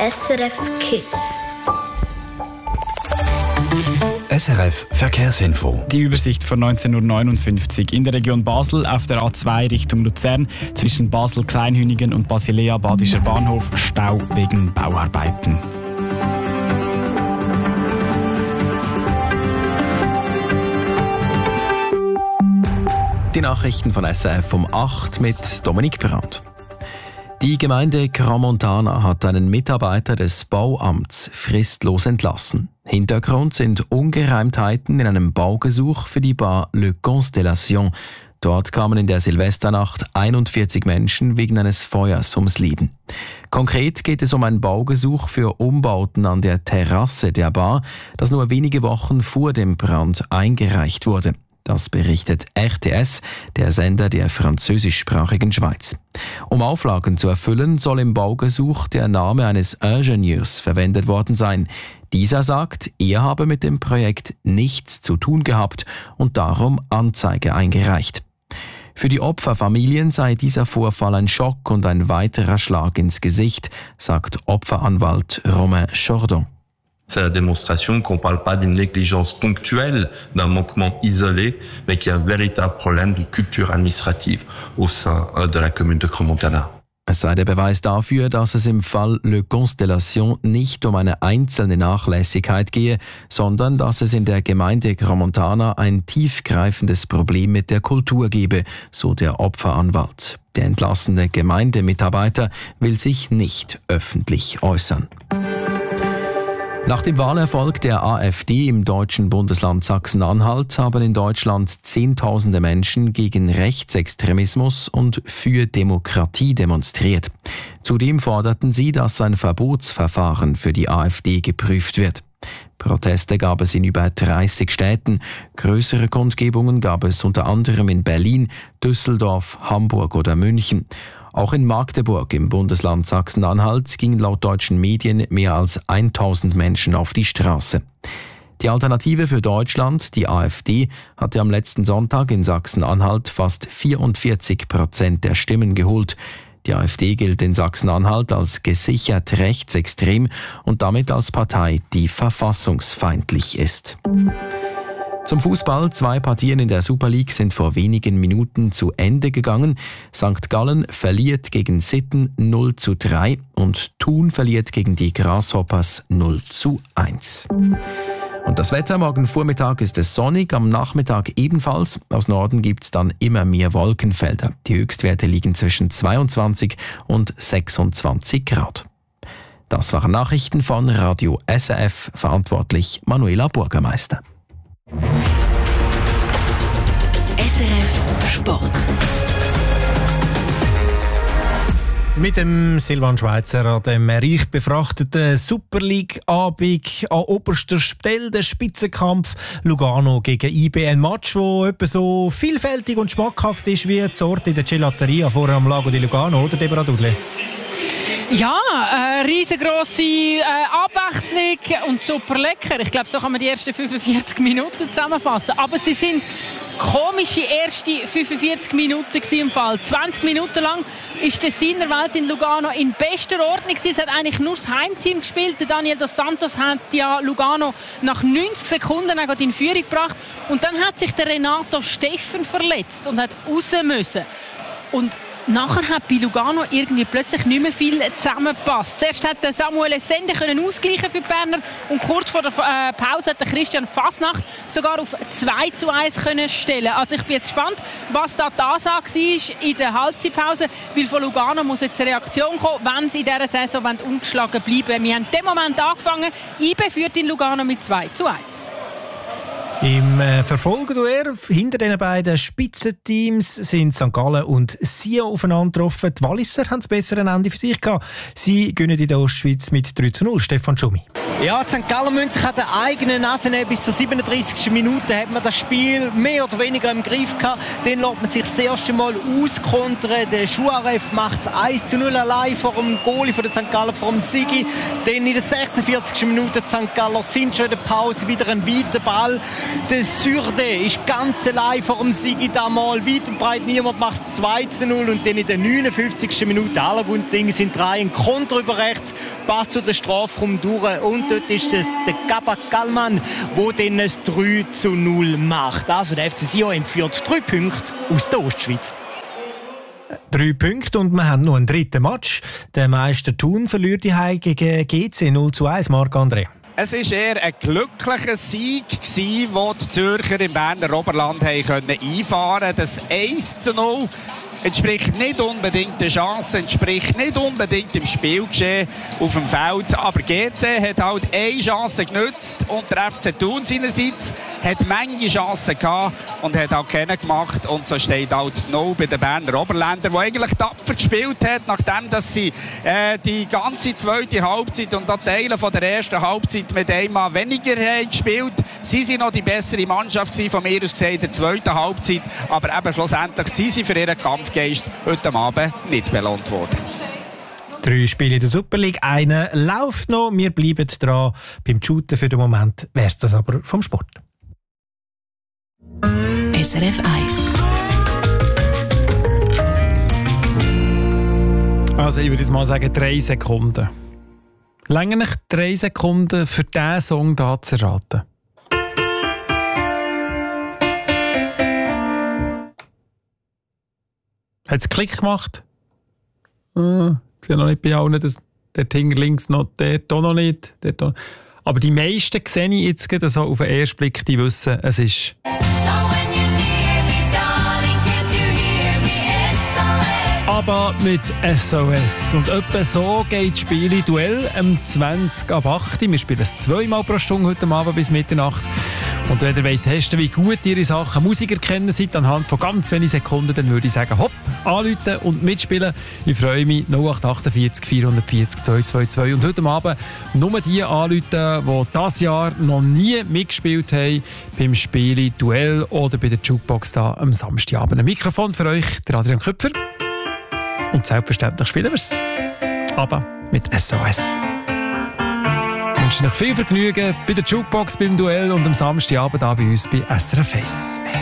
SRF Kids. SRF Verkehrsinfo. Die Übersicht von 19:59 Uhr in der Region Basel auf der A2 Richtung Luzern zwischen Basel-Kleinhünigen und Basilea Badischer Bahnhof Stau wegen Bauarbeiten. Die Nachrichten von SRF um 8 mit Dominik Brandt. Die Gemeinde Crans-Montana hat einen Mitarbeiter des Bauamts fristlos entlassen. Hintergrund sind Ungereimtheiten in einem Baugesuch für die Bar Le Constellation. Dort kamen in der Silvesternacht 41 Menschen wegen eines Feuers ums Leben. Konkret geht es um ein Baugesuch für Umbauten an der Terrasse der Bar, das nur wenige Wochen vor dem Brand eingereicht wurde. Das berichtet RTS, der Sender der französischsprachigen Schweiz. Um Auflagen zu erfüllen, soll im Baugesuch der Name eines Ingenieurs verwendet worden sein. Dieser sagt, er habe mit dem Projekt nichts zu tun gehabt und darum Anzeige eingereicht. Für die Opferfamilien sei dieser Vorfall ein Schock und ein weiterer Schlag ins Gesicht, sagt Opferanwalt Romain Chordon. C'est la démonstration qu'on ne parle pas d'une négligence ponctuelle, d'un manquement isolé, mais qu'il y a un véritable problème de culture administrative au sein de la commune de Crans-Montana. Es sei der Beweis dafür, dass es im Fall Le Constellation nicht um eine einzelne Nachlässigkeit gehe, sondern dass es in der Gemeinde Crans-Montana ein tiefgreifendes Problem mit der Kultur gebe, so der Opferanwalt. Der entlassene Gemeindemitarbeiter will sich nicht öffentlich äußern. Nach dem Wahlerfolg der AfD im deutschen Bundesland Sachsen-Anhalt haben in Deutschland Zehntausende Menschen gegen Rechtsextremismus und für Demokratie demonstriert. Zudem forderten sie, dass ein Verbotsverfahren für die AfD geprüft wird. Proteste gab es in über 30 Städten. Größere Kundgebungen gab es unter anderem in Berlin, Düsseldorf, Hamburg oder München. Auch in Magdeburg im Bundesland Sachsen-Anhalt gingen laut deutschen Medien mehr als 1000 Menschen auf die Straße. Die Alternative für Deutschland, die AfD, hatte am letzten Sonntag in Sachsen-Anhalt fast 44% der Stimmen geholt. Die AfD gilt in Sachsen-Anhalt als gesichert rechtsextrem und damit als Partei, die verfassungsfeindlich ist. Zum Fußball. 2 Partien in der Super League sind vor wenigen Minuten zu Ende gegangen. St. Gallen verliert gegen Sitten 0:3 und Thun verliert gegen die Grasshoppers 0:1. Und das Wetter, morgen Vormittag ist es sonnig, am Nachmittag ebenfalls. Aus Norden gibt es dann immer mehr Wolkenfelder. Die Höchstwerte liegen zwischen 22 und 26 Grad. Das waren Nachrichten von Radio SRF, verantwortlich Manuela Burgermeister. SRF Sport. Mit dem Silvan Schweizer an dem reich befrachteten Super League-Abend an oberster Stelle der Spitzenkampf Lugano gegen IB. Ein Match, der etwa so vielfältig und schmackhaft ist wie die Sorte in der Gelateria vorher am Lago di Lugano, oder Deborah Dudley? Ja, eine riesengroße Abwechslung und super lecker. Ich glaube, so kann man die ersten 45 Minuten zusammenfassen. Aber sie sind komische erste 45 Minuten im Fall. 20 Minuten lang ist der Sinnerwelt in Lugano in bester Ordnung. Es hat eigentlich nur das Heimteam gespielt. Der Daniel dos Santos hat ja Lugano nach 90 Sekunden in Führung gebracht. Und dann hat sich der Renato Steffen verletzt und hat raus müssen. Und nachher hat bei Lugano irgendwie plötzlich nicht mehr viel zusammengepasst. Zuerst hat Samuel Essende ausgleichen für die Berner und kurz vor der Pause hat Christian Fasnacht sogar auf 2:1 stellen. Also ich bin jetzt gespannt, was da die Ansage war in der Halbzeitpause, weil von Lugano muss jetzt eine Reaktion kommen, wenn sie in dieser Saison ungeschlagen bleiben. Wir haben in dem Moment angefangen. IB führt in Lugano mit 2:1. Im Verfolgerduell hinter den beiden Spitzenteams sind St. Gallen und Sion aufeinander getroffen. Die Walliser haben das bessere Ende für sich gehabt. Sie gewinnen in der Ostschweiz mit 3:0. Stefan Schumi. Ja, St. Gallen müssen sich an der eigenen Nase nehmen. Bis zur 37. Minute hat man das Spiel mehr oder weniger im Griff gehabt. Dann lässt man sich das erste Mal auskontern. Der Schuarev macht es 1:0 allein vor dem Goalie von der St. Gallen, vor dem Sigi. Dann in der 46. Minute die St. Galler sind schon in der Pause, wieder ein weiter Ball. Der Surde ist ganz allein vor dem Sigi da mal. Weit und breit niemand macht es 2:0. Und dann in der 59. Minute aller guten Dinge sind 3 ein Konter über rechts. Passt zu der Strafraum durch. Und dort ist es der Gabak Kallmann, der dann ein 3:0 macht. Also der FC Sion entführt 3 Punkte aus der Ostschweiz. 3 Punkte und wir haben noch einen dritten Match. Der Meister Thun verliert die Heim gegen GC 0:1. Marc-André. Es war eher ein glücklicher Sieg, den die Zürcher im Berner Oberland einfahren konnten. Das 1:0 entspricht nicht unbedingt der Chance, entspricht nicht unbedingt dem Spielgeschehen auf dem Feld. Aber GC hat halt eine Chance genutzt und der FC Thun seinerseits hat Menge Chancen gehabt und hat auch keine gemacht. Und so steht halt noch bei den Berner Oberländern, die eigentlich tapfer gespielt hat, nachdem dass sie die ganze zweite Halbzeit und auch Teile von der ersten Halbzeit mit einmal weniger haben gespielt. Sie sind noch die bessere Mannschaft von mir aus gesehen in der zweiten Halbzeit. Aber eben schlussendlich sind sie für ihren Kampfgeist heute Abend nicht belohnt worden. 3 Spiele in der Super League, einer läuft noch. Wir bleiben dran beim Shooten. Für den Moment wäre es das aber vom Sport. SRF 1. Also ich würde jetzt mal sagen 3 Sekunden. Länger nicht 3 Sekunden für diesen Song hier zu erraten? Hat es Klick gemacht? Ich sehe noch nicht bei allen, dass der Finger links noch, der noch nicht. Aber die meisten sehe ich jetzt gerade so auf den ersten Blick, die wissen, es ist... Aber mit SOS. Und etwa so geht das Spiel Duell am 20 ab 8. Wir spielen es 2-mal pro Stunde heute Abend bis Mitternacht. Und wenn ihr wollt testen, wie gut ihr in Sachen Musik erkennen seid, anhand von ganz wenigen Sekunden, dann würde ich sagen, hopp, anrufen und mitspielen. Ich freue mich, 0848 440 222. Und heute Abend nur die anrufen, die dieses Jahr noch nie mitgespielt haben beim Spiel Duell oder bei der Jukebox da am Samstagabend. Ein Mikrofon für euch, der Adrian Köpfer. Und selbstverständlich spielen wir es. Aber mit SOS. Ich wünsche euch viel Vergnügen bei der Jukebox, beim Duell und am Samstagabend bei uns bei SRF 1.